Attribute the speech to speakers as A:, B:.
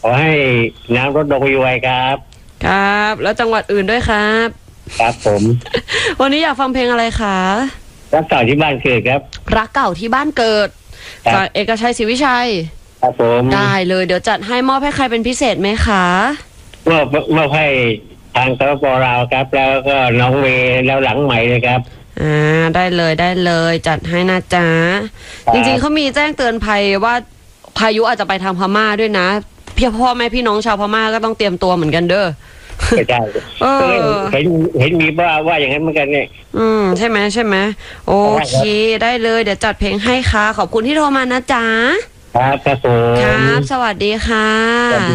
A: ขอให้น้ำลดลงไวๆครับ
B: ครับแล้วจังหวัดอื่นด้วยครับ
A: ครับผม
B: วันนี้อยากฟังเพลงอะไรคะ
A: รักเก่าที่บ้านเกิดครับ
B: รักเก่าที่บ้านเกิดจากเอกชัยศรีวิชัย
A: ครับผม
B: ได้เลยเดี๋ยวจัดให้มอบให้ใครเป็นพิเศษไหมคะ
A: มอบให้ทางสปป.ลาวครับแล้วก็น้องเวแล้วหลังใหม่เลยครับ
B: ได้เลยจัดให้นะจ๊ะจริงๆเขามีแจ้งเตือนภัยว่าพายุอาจจะไปทางพม่าด้วยนะพ่อแม่พี่น้องชาวพม่าก็ต้องเตรียมตัวเหมือนกันเด้อ
A: ใช่เห็นมีว่าอย่างนั้นเหมือนกันเนี่ย
B: ใช่ไหมโอเคได้เลยเดี๋ยวจัดเพลงให้ค่ะขอบคุณที่โทรมานะจ๊ะ
A: ครับผม
B: ครับสวัสดีค่ะ